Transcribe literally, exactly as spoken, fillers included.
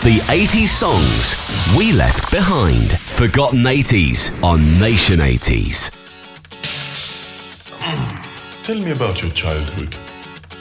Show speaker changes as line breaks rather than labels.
The eighties songs we left behind. Forgotten eighties on Nation eighties.
Tell me about your childhood.